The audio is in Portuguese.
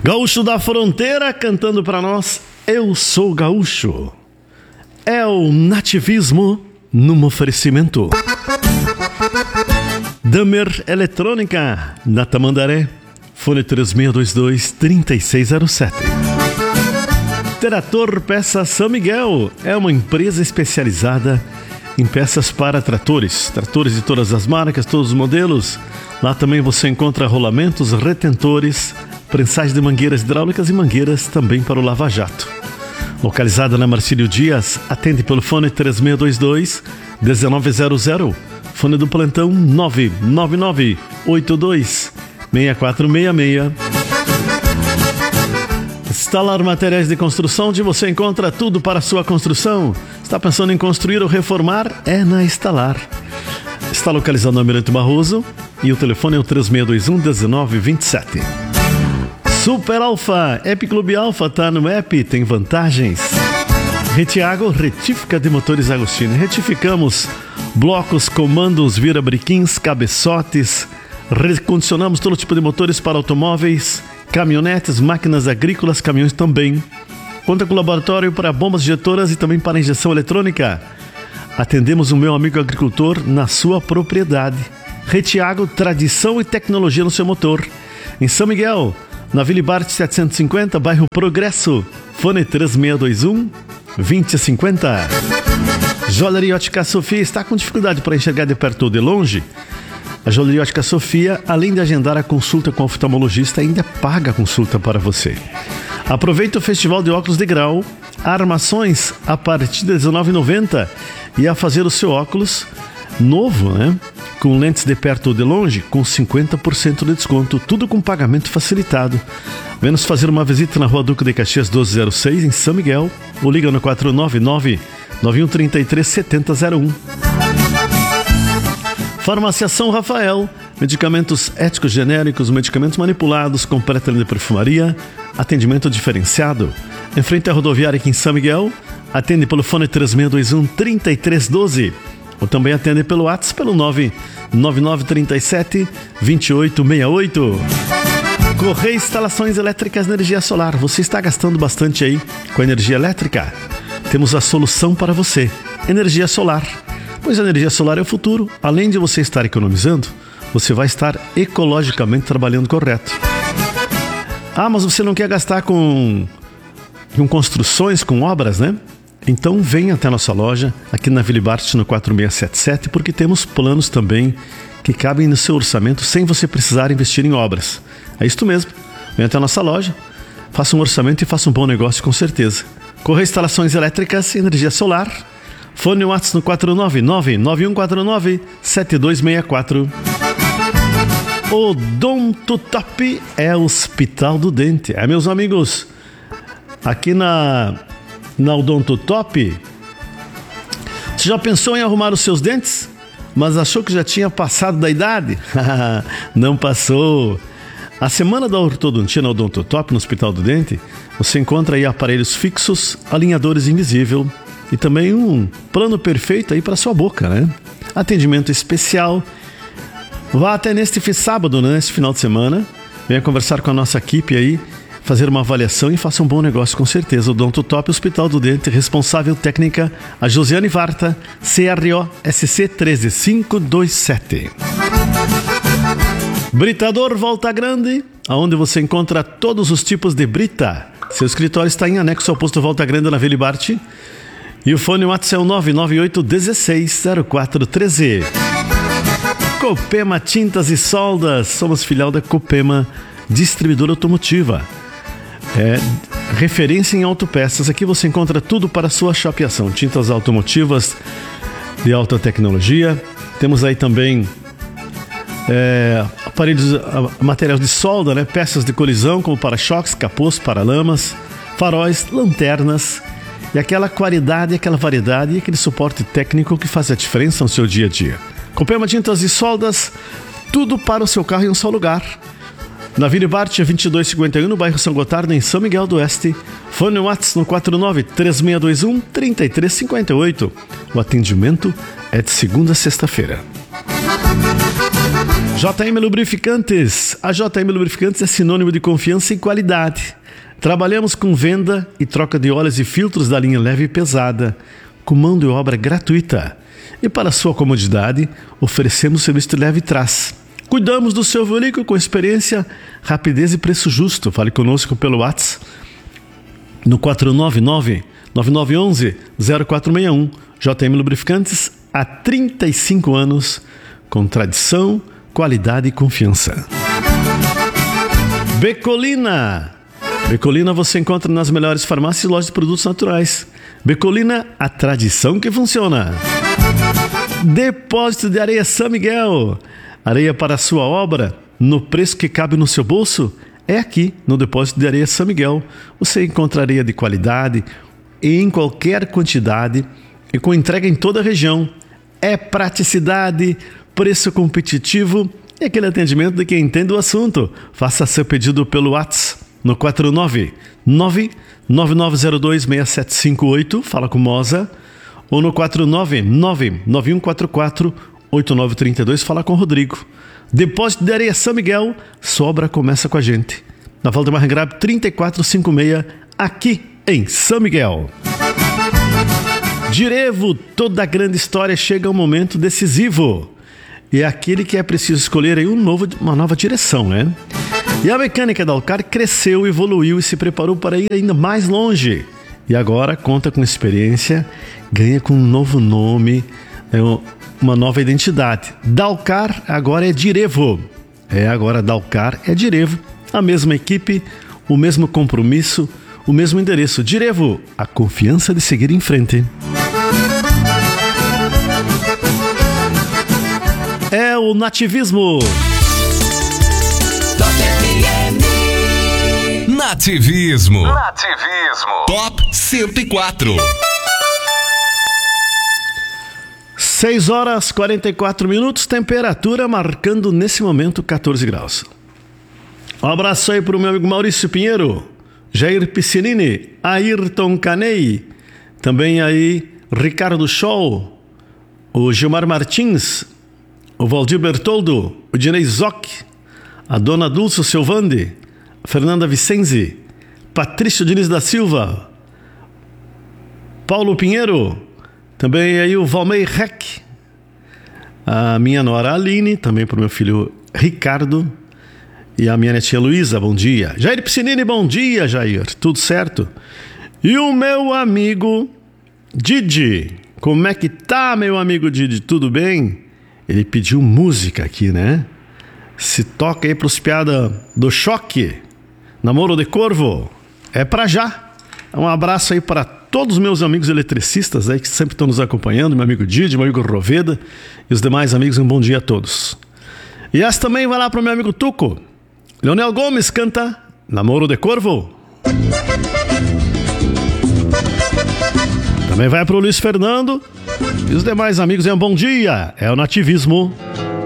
Gaúcho da Fronteira cantando pra nós Eu Sou Gaúcho. É o nativismo num oferecimento. Damer Eletrônica, na Tamandaré, fone 3622-3607. Trator Peças São Miguel é uma empresa especializada em peças para tratores de todas as marcas, todos os modelos. Lá também você encontra rolamentos, retentores, prensagem de mangueiras hidráulicas e mangueiras também para o lava-jato. Localizada na Marcílio Dias, atende pelo fone 3622-1900, fone do plantão 999-82-6466. Instalar Materiais de Construção, onde você encontra tudo para a sua construção. Está pensando em construir ou reformar? É na Instalar. Está localizado no Almirante Barroso e o telefone é o 3621-1927. Super Alfa, App Clube Alfa, tá no app, tem vantagens. Retiago, retífica de motores Agostini. Retificamos blocos, comandos, virabrequins, cabeçotes. Recondicionamos todo tipo de motores para automóveis, caminhonetes, máquinas agrícolas, caminhões também. Conta com laboratório para bombas injetoras e também para injeção eletrônica. Atendemos o meu amigo agricultor na sua propriedade. Retiago, tradição e tecnologia no seu motor. Em São Miguel, na Vila Bart 750, bairro Progresso, fone 3621-2050. Joalheria Ótica Sofia está com dificuldade para enxergar de perto ou de longe? A Joalheria Ótica Sofia, além de agendar a consulta com o oftalmologista, ainda paga a consulta para você. Aproveita o Festival de Óculos de Grau, armações a partir de R$19,90 e a fazer o seu óculos novo, né? Com lentes de perto ou de longe, com 50% de desconto, tudo com pagamento facilitado. Vem nos fazer uma visita na Rua Duque de Caxias 1206, em São Miguel, ou liga no 499-9133-7001. Farmácia São Rafael, medicamentos éticos genéricos, medicamentos manipulados, completa linha de perfumaria, atendimento diferenciado. Em frente à rodoviária aqui em São Miguel, atende pelo fone 3621-3312. Ou também atende pelo WhatsApp pelo 99937-2868. Correia Instalações Elétricas Energia Solar. Você está gastando bastante aí com a energia elétrica? Temos a solução para você. Energia solar. Pois a energia solar é o futuro. Além de você estar economizando, você vai estar ecologicamente trabalhando correto. Ah, mas você não quer gastar com construções, com obras, né? Então venha até a nossa loja, aqui na Vila Bart, no 4677, porque temos planos também que cabem no seu orçamento sem você precisar investir em obras. É isso mesmo. Venha até a nossa loja, faça um orçamento e faça um bom negócio com certeza. Correia Instalações Elétricas e Energia Solar. Fone WhatsApp no 499-9149-7264. Odonto Top é Hospital do Dente. É, meus amigos, aqui na Odonto Top, você já pensou em arrumar os seus dentes, mas achou que já tinha passado da idade? Não passou. A semana da ortodontia na Odonto Top, no Hospital do Dente, você encontra aí aparelhos fixos, alinhadores invisível e também um plano perfeito aí para sua boca, né? Atendimento especial. Vá até neste sábado, né? Nesse final de semana, venha conversar com a nossa equipe aí, fazer uma avaliação e faça um bom negócio com certeza. O Odonto Top, Hospital do Dente, responsável técnica, a Josiane Varta, CRO SC 13527. Britador Volta Grande, aonde você enconra todos os tipos de brita. Seu escritório está em anexo ao posto Volta Grande, na Vila Bart. E o fone WhatsApp é o 998-160413. Copema Tintas e Soldas, somos filial da Copema, distribuidora automotiva. É referência em autopeças. Aqui você encontra tudo para a sua chapeação. Tintas automotivas de alta tecnologia. Temos aí também aparelhos, materiais de solda, né? Peças de colisão como para-choques, capôs, paralamas, faróis, lanternas. E aquela qualidade, aquela variedade e aquele suporte técnico que faz a diferença no seu dia a dia. Copema Tintas e Soldas, tudo para o seu carro em um só lugar. Na Vila Bart 2251, no bairro São Gotardo, em São Miguel do Oeste. Fone WhatsApp no 49-3621-3358. O atendimento é de segunda a sexta-feira. JM Lubrificantes. A JM Lubrificantes é sinônimo de confiança e qualidade. Trabalhamos com venda e troca de óleos e filtros da linha leve e pesada, com mão de obra gratuita. E para sua comodidade, oferecemos serviço de leve e trás. Cuidamos do seu veículo com experiência, rapidez e preço justo. Fale conosco pelo WhatsApp no 499-9911-0461. JM Lubrificantes, há 35 anos, com tradição, qualidade e confiança. Becolina. Becolina você encontra nas melhores farmácias e lojas de produtos naturais. Becolina, a tradição que funciona. Depósito de Areia São Miguel. Areia para a sua obra, no preço que cabe no seu bolso, é aqui no Depósito de Areia São Miguel. Você encontra areia de qualidade, em qualquer quantidade e com entrega em toda a região. É praticidade, preço competitivo e aquele atendimento de quem entende o assunto. Faça seu pedido pelo WhatsApp no 499-9902-6758, fala com Moza, ou no 499-9144-8932, fala com Rodrigo. Depósito de Areia São Miguel, sua obra começa com a gente. Na Valdemar Grab 3456, aqui em São Miguel. Direvo, toda grande história chega a um momento decisivo. E é aquele que é preciso escolher aí uma nova direção, né? E a mecânica da Alcar cresceu, evoluiu e se preparou para ir ainda mais longe. E agora conta com experiência, ganha com um novo nome, uma nova identidade. Dalcar agora é Direvo. Agora Dalcar é Direvo. A mesma equipe, o mesmo compromisso, o mesmo endereço. Direvo, a confiança de seguir em frente. É o nativismo. Nativismo. Top 104. 6 horas 44 minutos, temperatura marcando nesse momento 14 graus. Um abraço aí para o meu amigo Maurício Pinheiro, Jair Piscinini, Ayrton Canei, também aí Ricardo Scholl, o Gilmar Martins, o Valdir Bertoldo, o Dinei Zoc, a Dona Dulce Silvande, a Fernanda Vicenzi, Patrício Diniz da Silva, Paulo Pinheiro, também aí o Valmei Rec, a minha nora Aline, também para o meu filho Ricardo e a minha netinha Luísa, bom dia. Jair Piscinini, bom dia, Jair, tudo certo? E o meu amigo Didi, como é que tá, meu amigo Didi, tudo bem? Ele pediu música aqui, né? Se toca aí pros piada do choque, Namoro de Corvo, é pra já. Um abraço aí para todos os meus amigos eletricistas aí que sempre estão nos acompanhando, meu amigo Didi, meu amigo Roveda e os demais amigos, um bom dia a todos. E essa também vai lá pro meu amigo Tuco. Leonel Gomes canta Namoro de Corvo. Também vai pro Luiz Fernando e os demais amigos, um bom dia. É o nativismo.